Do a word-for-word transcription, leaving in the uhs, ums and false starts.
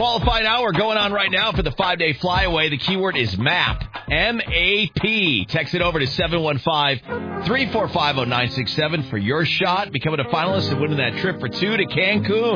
qualified hour going on right now for the five-day flyaway. The keyword is MAP. M A P. Text it over to seven one five, three four five, zero nine six seven for your shot, becoming a finalist and winning that trip for two to Cancun.